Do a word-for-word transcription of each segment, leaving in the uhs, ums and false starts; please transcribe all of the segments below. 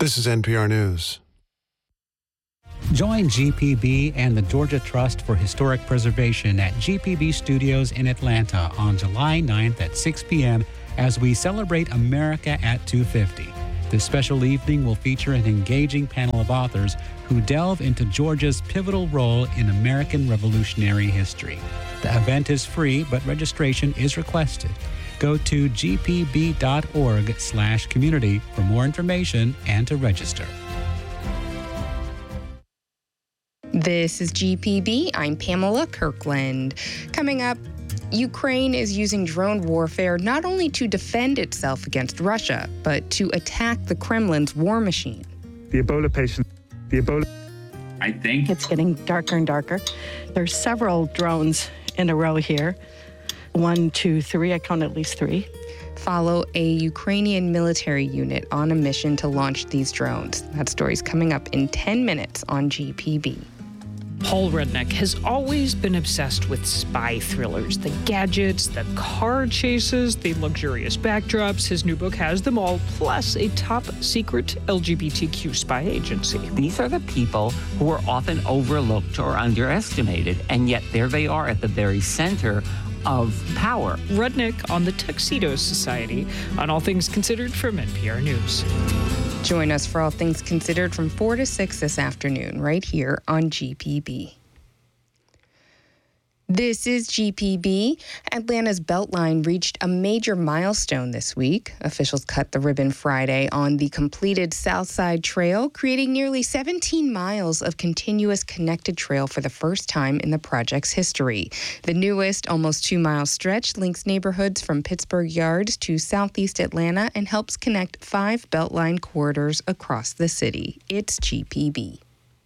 This is N P R News. Join G P B and the Georgia Trust for Historic Preservation at G P B Studios in Atlanta on July ninth at six p.m. as we celebrate America at two fifty. This special evening will feature an engaging panel of authors who delve into Georgia's pivotal role in American Revolutionary history. The event is free, but registration is requested. Go to gpb.org slash community for more information and to register. This is G P B. I'm Pamela Kirkland. Coming up, Ukraine is using drone warfare not only to defend itself against Russia, but to attack the Kremlin's war machine. The Ebola patient, the Ebola... I think it's getting darker and darker. There's several drones in a row here. One, two, three. I count at least three. Follow a Ukrainian military unit on a mission to launch these drones. That story's coming up in ten minutes on G P B. Paul Rudnick has always been obsessed with spy thrillers, the gadgets, the car chases, the luxurious backdrops. His new book has them all, plus a top-secret L G B T Q spy agency. These are the people who are often overlooked or underestimated, and yet there they are at the very center of power. Rudnick on the Tuxedo Society on All Things Considered from N P R News. Join us for All Things Considered from four to six this afternoon, right here on G P B. This is G P B. Atlanta's Beltline reached a major milestone this week. Officials cut the ribbon Friday on the completed Southside Trail, creating nearly seventeen miles of continuous connected trail for the first time in the project's history. The newest, almost two-mile stretch links neighborhoods from Pittsburgh Yards to southeast Atlanta and helps connect five Beltline corridors across the city. It's G P B.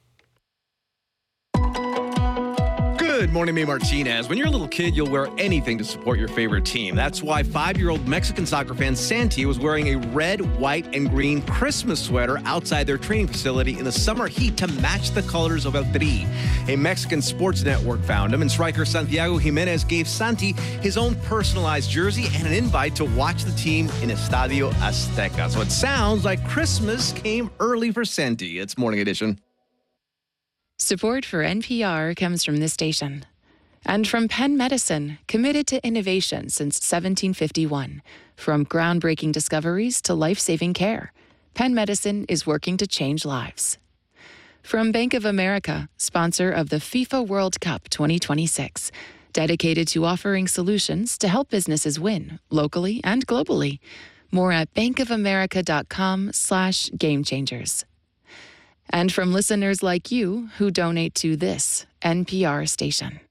Good morning, May Martinez. When you're a little kid, you'll wear anything to support your favorite team. That's why five-year-old Mexican soccer fan Santi was wearing a red, white, and green Christmas sweater outside their training facility in the summer heat to match the colors of El Tri. A Mexican sports network found him, and striker Santiago Jimenez gave Santi his own personalized jersey and an invite to watch the team in Estadio Azteca. So it sounds like Christmas came early for Santi. It's Morning Edition. Support for N P R comes from this station and from Penn Medicine, committed to innovation since seventeen fifty-one. From groundbreaking discoveries to life-saving care, Penn Medicine is working to change lives. From Bank of America, sponsor of the FIFA World Cup twenty twenty-six, dedicated to offering solutions to help businesses win locally and globally. More at bankofamerica.com slash game changers. And from listeners like you who donate to this N P R station.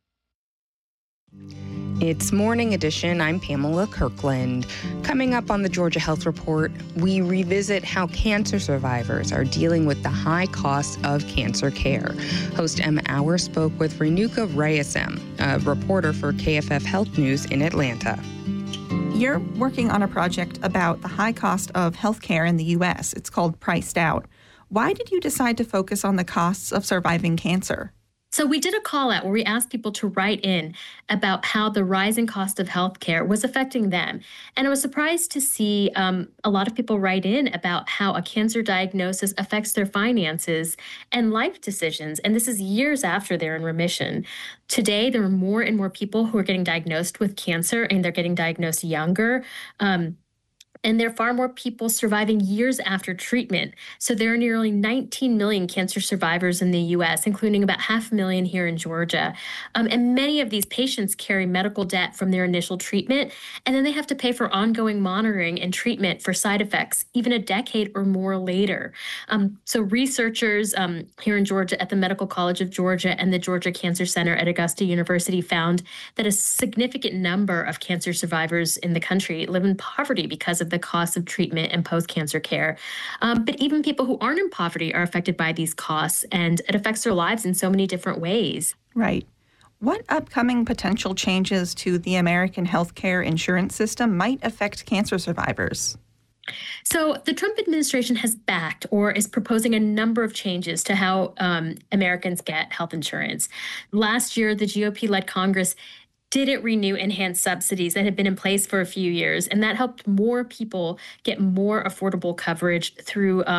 It's Morning Edition. I'm Pamela Kirkland. Coming up on the Georgia Health Report, we revisit how cancer survivors are dealing with the high cost of cancer care. Host Emma Auer spoke with Renuka Reyesem, a reporter for K F F Health News in Atlanta. You're working on a project about the high cost of healthcare in the U S. It's called Priced Out. Why did you decide to focus on the costs of surviving cancer? So we did a call out where we asked people to write in about how the rising cost of healthcare was affecting them. And I was surprised to see um, a lot of people write in about how a cancer diagnosis affects their finances and life decisions. And this is years after they're in remission. Today, there are more and more people who are getting diagnosed with cancer, and they're getting diagnosed younger. Um, And there are far more people surviving years after treatment. So there are nearly nineteen million cancer survivors in the U S, including about half a million here in Georgia. Um, and many of these patients carry medical debt from their initial treatment, and then they have to pay for ongoing monitoring and treatment for side effects, even a decade or more later. Um, so researchers um, here in Georgia at the Medical College of Georgia and the Georgia Cancer Center at Augusta University found that a significant number of cancer survivors in the country live in poverty because of the cost of treatment and post-cancer care. Um, but even people who aren't in poverty are affected by these costs, and it affects their lives in so many different ways. Right. What upcoming potential changes to the American healthcare insurance system might affect cancer survivors? So the Trump administration has backed or is proposing a number of changes to how um, Americans get health insurance. Last year, the G O P-led Congress didn't renew enhanced subsidies that had been in place for a few years, and that helped more people get more affordable coverage through um,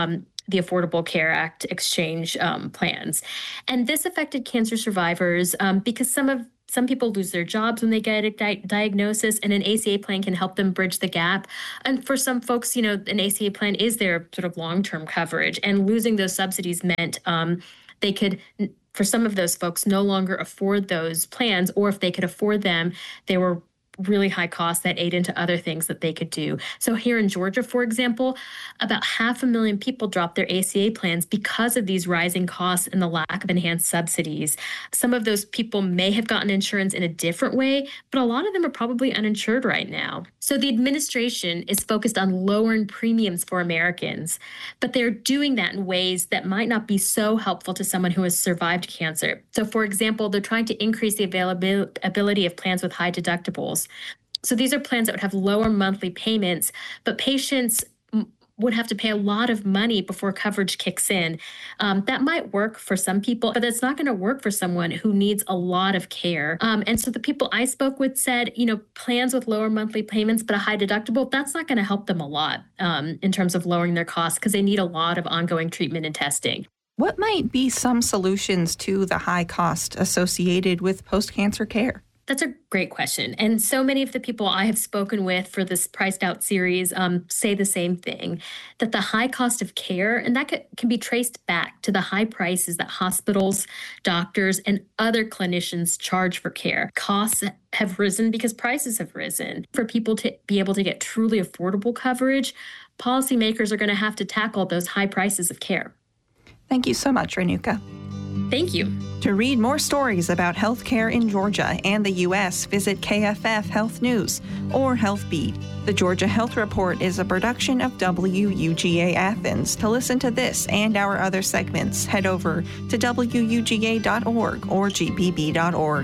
the Affordable Care Act exchange um, plans. And this affected cancer survivors um, because some of Some people lose their jobs when they get a di- diagnosis, and an A C A plan can help them bridge the gap. And for some folks, you know, an A C A plan is their sort of long-term coverage, and losing those subsidies meant um, they could, for some of those folks, no longer afford those plans, or if they could afford them, they were really high costs that ate into other things that they could do. So here in Georgia, for example, about half a million people dropped their A C A plans because of these rising costs and the lack of enhanced subsidies. Some of those people may have gotten insurance in a different way, but a lot of them are probably uninsured right now. So the administration is focused on lowering premiums for Americans, but they're doing that in ways that might not be so helpful to someone who has survived cancer. So for example, they're trying to increase the availability of plans with high deductibles. So these are plans that would have lower monthly payments, but patients m- would have to pay a lot of money before coverage kicks in. Um, that might work for some people, but that's not going to work for someone who needs a lot of care. Um, and so the people I spoke with said, you know, plans with lower monthly payments but a high deductible, that's not going to help them a lot um, in terms of lowering their costs because they need a lot of ongoing treatment and testing. What might be some solutions to the high cost associated with post-cancer care? That's a great question. And so many of the people I have spoken with for this Priced Out series um, say the same thing, that the high cost of care, and that can, can be traced back to the high prices that hospitals, doctors, and other clinicians charge for care. Costs have risen because prices have risen. For people to be able to get truly affordable coverage, policymakers are going to have to tackle those high prices of care. Thank you so much, Renuka. Thank you. To read more stories about healthcare in Georgia and the U S, visit K F F Health News or Health Beat. The Georgia Health Report is a production of W U G A Athens. To listen to this and our other segments, head over to W U G A dot org or G P B dot org.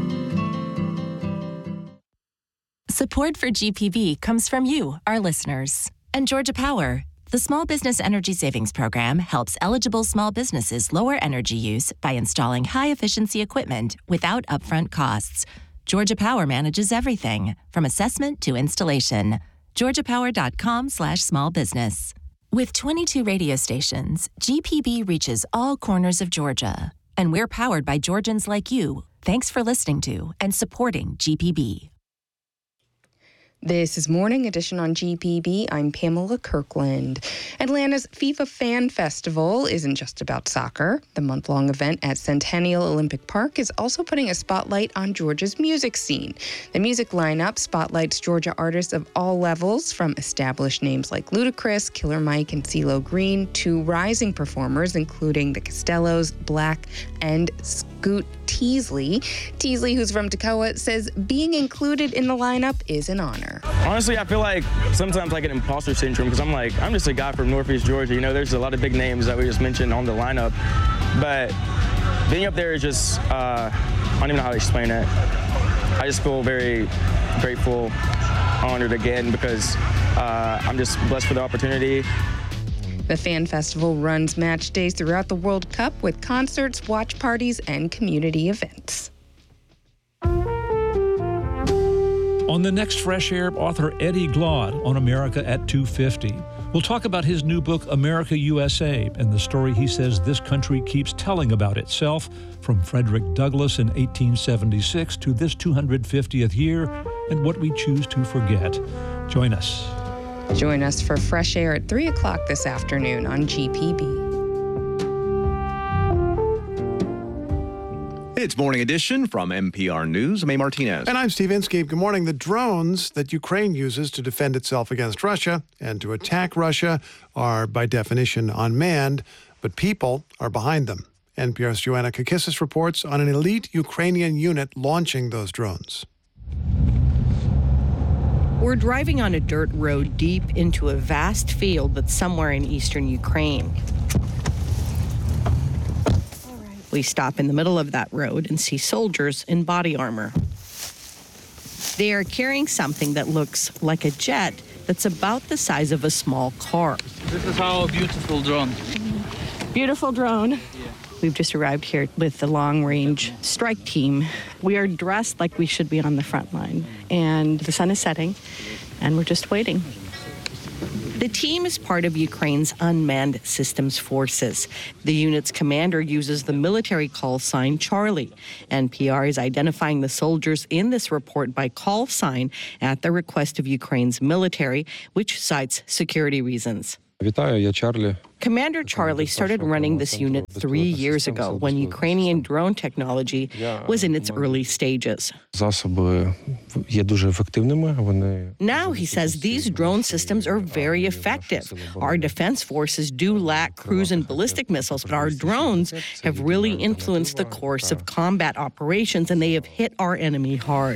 Support for G P B comes from you, our listeners, and Georgia Power. The Small Business Energy Savings Program helps eligible small businesses lower energy use by installing high-efficiency equipment without upfront costs. Georgia Power manages everything, from assessment to installation. georgia power dot com slash small business. With twenty-two radio stations, G P B reaches all corners of Georgia. And we're powered by Georgians like you. Thanks for listening to and supporting G P B. This is Morning Edition on G P B. I'm Pamela Kirkland. Atlanta's FIFA Fan Festival isn't just about soccer. The month-long event at Centennial Olympic Park is also putting a spotlight on Georgia's music scene. The music lineup spotlights Georgia artists of all levels, from established names like Ludacris, Killer Mike, and CeeLo Green, to rising performers including the Costellos, Black, and Scoot Teasley. Teasley, who's from Toccoa, says being included in the lineup is an honor. Honestly, I feel like sometimes I get imposter syndrome because I'm like, I'm just a guy from Northeast Georgia. You know, there's a lot of big names that we just mentioned on the lineup. But being up there is just, uh, I don't even know how to explain it. I just feel very grateful, honored again because uh, I'm just blessed for the opportunity. The Fan Festival runs match days throughout the World Cup with concerts, watch parties, and community events. On the next Fresh Air, author Eddie Glaude on America at two fifty. We'll talk about his new book, America U S A, and the story he says this country keeps telling about itself, from Frederick Douglass in eighteen seventy-six to this two hundred fiftieth year, and what we choose to forget. Join us. Join us for Fresh Air at three o'clock this afternoon on G P B. It's Morning Edition from N P R News. I'm A. Martinez. And I'm Steve Inskeep. Good morning. The drones that Ukraine uses to defend itself against Russia and to attack Russia are, by definition, unmanned, but people are behind them. N P R's Joanna Kakissis reports on an elite Ukrainian unit launching those drones. We're driving on a dirt road deep into a vast field that's somewhere in eastern Ukraine. We stop in the middle of that road and see soldiers in body armor. They are carrying something that looks like a jet that's about the size of a small car. This is our beautiful drone. Beautiful drone. Yeah. We've just arrived here with the long-range strike team. We are dressed like we should be on the front line. And the sun is setting, and we're just waiting. The team is part of Ukraine's Unmanned Systems Forces. The unit's commander uses the military call sign Charlie. N P R is identifying the soldiers in this report by call sign at the request of Ukraine's military, which cites security reasons. Вітаю, я Чарлі. Commander Charlie started running this unit three years ago when Ukrainian drone technology was in its early stages. Засоби є дуже ефективними. Вони Now, he says, these drone systems are very effective. Our defense forces do lack cruise and ballistic missiles, but our drones have really influenced the course of combat operations, and they have hit our enemy hard.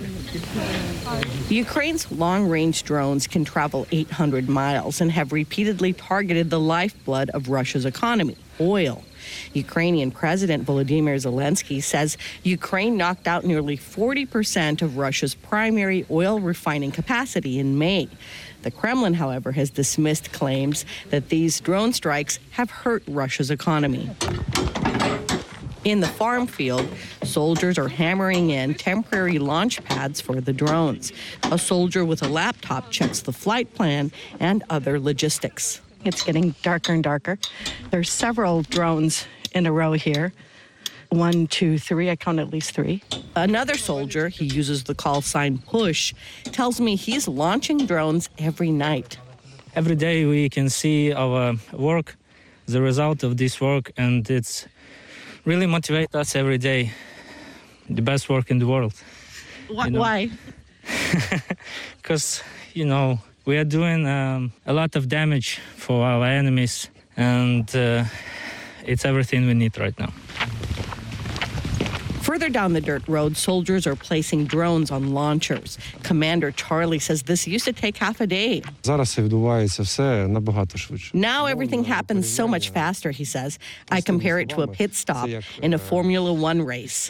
Ukraine's long-range drones can travel eight hundred miles and have repeatedly targeted the lifeblood of Russia's economy, oil. Ukrainian President Volodymyr Zelensky says Ukraine knocked out nearly forty percent of Russia's primary oil refining capacity in May. The Kremlin, however, has dismissed claims that these drone strikes have hurt Russia's economy. In the farm field, soldiers are hammering in temporary launch pads for the drones. A soldier with a laptop checks the flight plan and other logistics. It's getting darker and darker. There's several drones in a row here. One, two, three. I count at least three. Another soldier, he uses the call sign PUSH, tells me he's launching drones every night. Every day we can see our work, the result of this work, and it's really motivates us every day. The best work in the world. Wh- you know? Why? Because, you know, we are doing um, a lot of damage for our enemies, and uh, it's everything we need right now. Further down the dirt road, soldiers are placing drones on launchers. Commander Charlie says this used to take half a day. зараз відбувається все набагато швидше. Now everything happens so much faster, he says. I compare it to a pit stop in a Formula One race.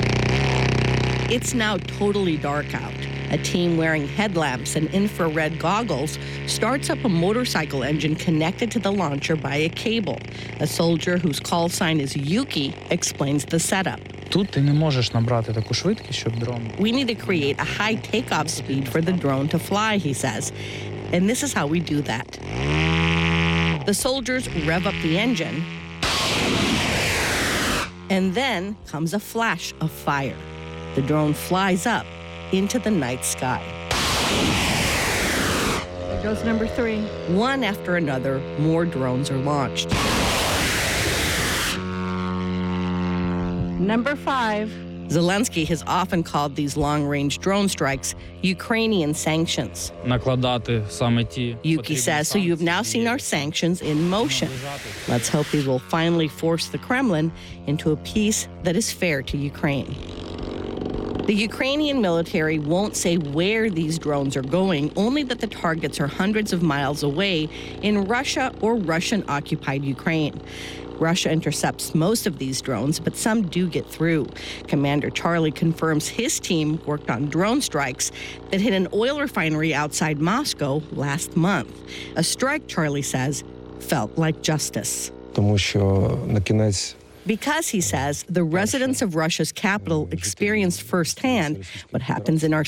It's now totally dark out. A team wearing headlamps and infrared goggles starts up a motorcycle engine connected to the launcher by a cable. A soldier whose call sign is Yuki explains the setup. Тут ти не можеш набрати таку швидкість, щоб дрон. We need to create a high takeoff speed for the drone to fly, he says. And this is how we do that. The soldiers rev up the engine, and then comes a flash of fire. The drone flies up into the night sky. There goes number three. One after another, more drones are launched. Number five. Zelensky has often called these long-range drone strikes Ukrainian sanctions. Накладати саме ті. Yuki says, so you've now seen our sanctions in motion. Let's hope we will finally force the Kremlin into a peace that is fair to Ukraine. The Ukrainian military won't say where these drones are going, only that the targets are hundreds of miles away in Russia or Russian-occupied Ukraine. Russia intercepts most of these drones, but some do get through. Commander Charlie confirms his team worked on drone strikes that hit an oil refinery outside Moscow last month. A strike, Charlie says, felt like justice. Тому що на кінець Because, he says, the residents of Russia's capital experienced firsthand what happens in our